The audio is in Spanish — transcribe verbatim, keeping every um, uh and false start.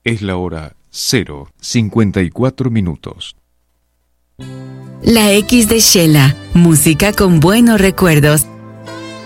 Es la hora cero cincuenta y cuatro minutos. La X de Shela, música con buenos recuerdos